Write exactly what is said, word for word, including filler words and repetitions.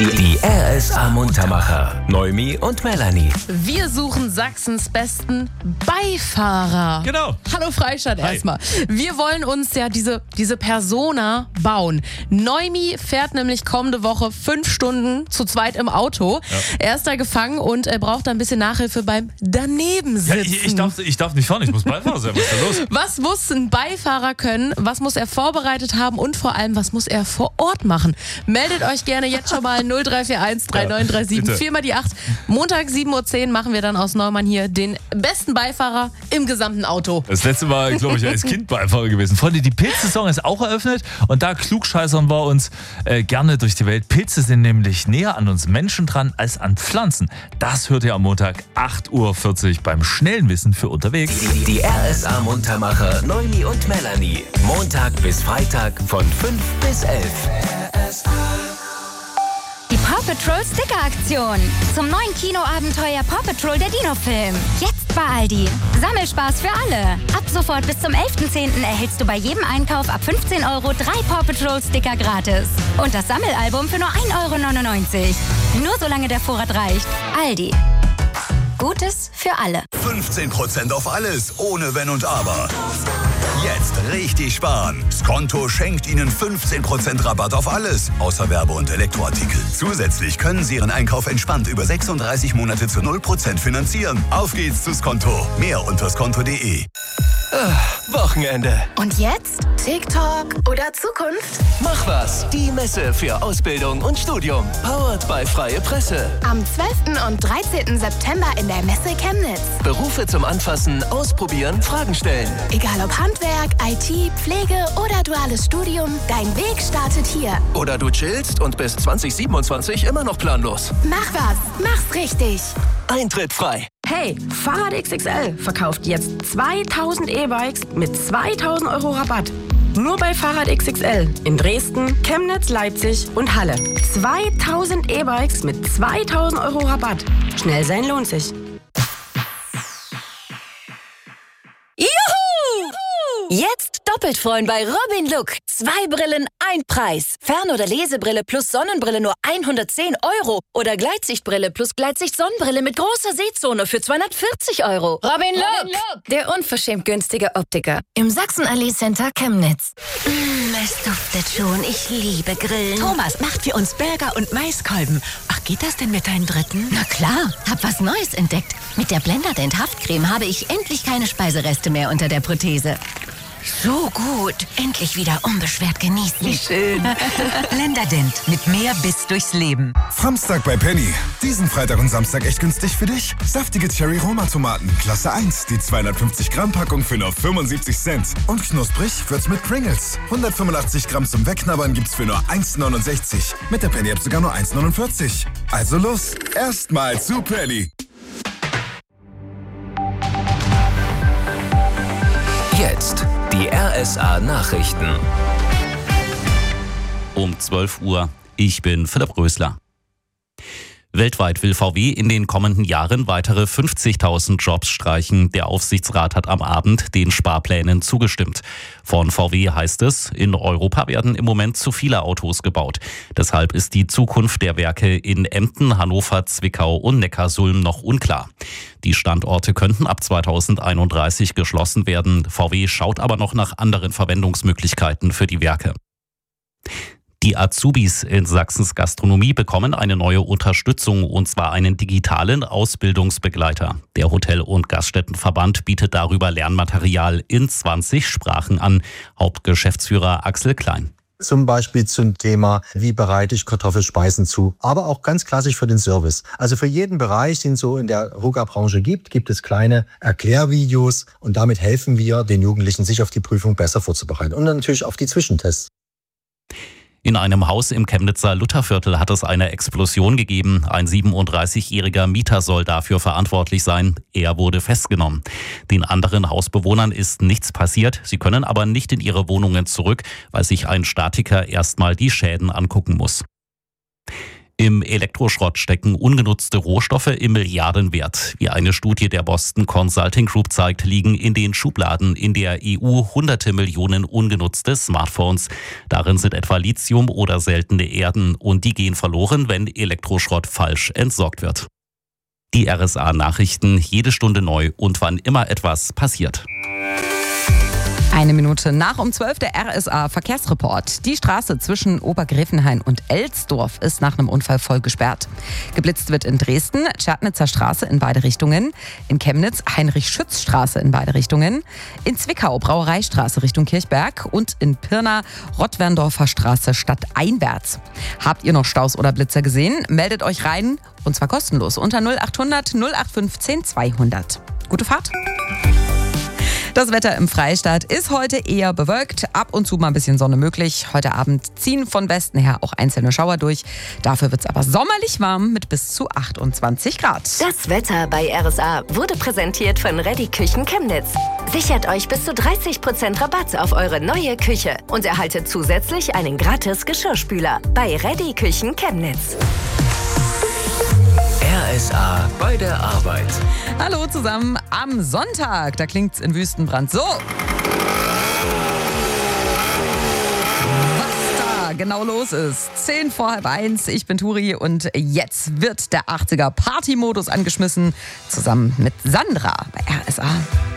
Die R S A Muntermacher. Noemi und Melanie. Wir suchen Sachsens besten Beifahrer. Genau. Hallo Freistadt erstmal. Wir wollen uns ja diese, diese Persona bauen. Noemi fährt nämlich kommende Woche fünf Stunden zu zweit im Auto. Ja. Er ist da gefangen und er braucht da ein bisschen Nachhilfe beim Danebensitzen. Ja, ich, ich, darf, ich darf nicht fahren, ich muss Beifahrer sein. Was ist da los? Was muss ein Beifahrer können? Was muss er vorbereitet haben? Und vor allem, was muss er vor Ort machen? Meldet euch gerne jetzt schon mal null drei vier eins drei neun drei sieben ja, vier mal die acht. Montag sieben Uhr zehn machen wir dann aus Neumann hier den besten Beifahrer im gesamten Auto. Das letzte Mal, glaube ich, als Kind Beifahrer gewesen. Freunde, die Pilzsaison ist auch eröffnet und da klugscheißern wir uns äh, gerne durch die Welt. Pilze sind nämlich näher an uns Menschen dran als an Pflanzen. Das hört ihr am Montag acht Uhr vierzig beim schnellen Wissen für unterwegs. Die, die R S A Muntermacher Noemi und Melanie. Montag bis Freitag von fünf bis elf. Die Paw Patrol Sticker-Aktion. Zum neuen Kinoabenteuer Paw Patrol der Dino-Film. Jetzt bei Aldi. Sammelspaß für alle. Ab sofort bis zum elften zehnten erhältst du bei jedem Einkauf ab fünfzehn Euro drei Paw Patrol Sticker gratis. Und das Sammelalbum für nur ein Euro neunundneunzig. Nur solange der Vorrat reicht. Aldi. Gutes für alle. fünfzehn Prozent auf alles, ohne Wenn und Aber. Jetzt richtig sparen. Skonto schenkt Ihnen fünfzehn Prozent Rabatt auf alles, außer Werbe- und Elektroartikel. Zusätzlich können Sie Ihren Einkauf entspannt über sechsunddreißig Monate zu null Prozent finanzieren. Auf geht's zu Skonto. Mehr unter skonto punkt de. Ah, Wochenende. Und jetzt? TikTok oder Zukunft? Mach was. Die Messe für Ausbildung und Studium. Powered by Freie Presse. Am zwölften und dreizehnten September in der Messe Chemnitz. Berufe zum Anfassen, Ausprobieren, Fragen stellen. Egal ob Handwerk, I T, Pflege oder duales Studium, dein Weg startet hier. Oder du chillst und bis zwanzig siebenundzwanzig immer noch planlos. Mach was, mach's richtig. Eintritt frei. Hey, Fahrrad X X L verkauft jetzt zweitausend E-Bikes mit zweitausend Euro Rabatt. Nur bei Fahrrad X X L in Dresden, Chemnitz, Leipzig und Halle. zweitausend E-Bikes mit zweitausend Euro Rabatt. Schnell sein lohnt sich. Juhu! Jetzt doppelt freuen bei Robin Look. Zwei Brillen, ein Preis. Fern- oder Lesebrille plus Sonnenbrille nur hundertzehn Euro. Oder Gleitsichtbrille plus Gleitsicht-Sonnenbrille mit großer Sehzone für zweihundertvierzig Euro. Robin Look, Robin Look. Der unverschämt günstige Optiker. Im Sachsen-Allee Center Chemnitz. Mm, es duftet schon. Ich liebe Grillen. Thomas macht für uns Burger und Maiskolben. Ach, geht das denn mit deinen Dritten? Na klar, hab was Neues entdeckt. Mit der Blenderdent Haftcreme habe ich endlich keine Speisereste mehr unter der Prothese. So gut. Endlich wieder unbeschwert genießen. Wie schön. Blenderdent mit mehr Biss durchs Leben. Samstag bei Penny. Diesen Freitag und Samstag echt günstig für dich. Saftige Cherry-Roma-Tomaten, Klasse eins. Die zweihundertfünfzig Gramm Packung für nur fünfundsiebzig Cent. Und knusprig wird's mit Pringles. hundertfünfundachtzig Gramm zum Wegknabbern gibt's für nur eins neunundsechzig. Mit der Penny-App sogar nur eins neunundvierzig. Also los, erstmal zu Penny. Jetzt die R S A Nachrichten. Um zwölf Uhr. Ich bin Philipp Rösler. Weltweit will V W in den kommenden Jahren weitere fünfzigtausend Jobs streichen. Der Aufsichtsrat hat am Abend den Sparplänen zugestimmt. Von V W heißt es, in Europa werden im Moment zu viele Autos gebaut. Deshalb ist die Zukunft der Werke in Emden, Hannover, Zwickau und Neckarsulm noch unklar. Die Standorte könnten ab zweitausendeinunddreißig geschlossen werden. V W schaut aber noch nach anderen Verwendungsmöglichkeiten für die Werke. Die Azubis in Sachsens Gastronomie bekommen eine neue Unterstützung, und zwar einen digitalen Ausbildungsbegleiter. Der Hotel- und Gaststättenverband bietet darüber Lernmaterial in zwanzig Sprachen an. Hauptgeschäftsführer Axel Klein. Zum Beispiel zum Thema, wie bereite ich Kartoffelspeisen zu, aber auch ganz klassisch für den Service. Also für jeden Bereich, den es so in der Ruga-Branche gibt, gibt es kleine Erklärvideos, und damit helfen wir den Jugendlichen, sich auf die Prüfung besser vorzubereiten und natürlich auf die Zwischentests. In einem Haus im Chemnitzer Lutherviertel hat es eine Explosion gegeben. Ein siebenunddreißigjähriger Mieter soll dafür verantwortlich sein. Er wurde festgenommen. Den anderen Hausbewohnern ist nichts passiert. Sie können aber nicht in ihre Wohnungen zurück, weil sich ein Statiker erstmal die Schäden angucken muss. Im Elektroschrott stecken ungenutzte Rohstoffe im Milliardenwert. Wie eine Studie der Boston Consulting Group zeigt, liegen in den Schubladen in der E U hunderte Millionen ungenutzte Smartphones. Darin sind etwa Lithium oder seltene Erden und die gehen verloren, wenn Elektroschrott falsch entsorgt wird. Die R S A-Nachrichten jede Stunde neu und wann immer etwas passiert. Eine Minute nach um zwölf der R S A-Verkehrsreport. Die Straße zwischen Obergräfenhain und Elsdorf ist nach einem Unfall voll gesperrt. Geblitzt wird in Dresden, Tschernitzer Straße in beide Richtungen, in Chemnitz Heinrich-Schütz-Straße in beide Richtungen, in Zwickau Brauereistraße Richtung Kirchberg und in Pirna Rottwerndorfer Straße stadteinwärts. Habt ihr noch Staus oder Blitzer gesehen? Meldet euch rein und zwar kostenlos unter null acht hundert null acht fünfzehn zweihundert. Gute Fahrt! Das Wetter im Freistaat ist heute eher bewölkt, ab und zu mal ein bisschen Sonne möglich. Heute Abend ziehen von Westen her auch einzelne Schauer durch. Dafür wird es aber sommerlich warm mit bis zu achtundzwanzig Grad. Das Wetter bei R S A wurde präsentiert von Reddy Küchen Chemnitz. Sichert euch bis zu dreißig Prozent Rabatt auf eure neue Küche und erhaltet zusätzlich einen gratis Geschirrspüler bei Reddy Küchen Chemnitz. R S A bei der Arbeit. Hallo zusammen am Sonntag. Da klingt's in Wüstenbrand so. Was da genau los ist. Zehn vor halb eins. Ich bin Turi und jetzt wird der achtziger Party-Modus angeschmissen. Zusammen mit Sandra bei R S A.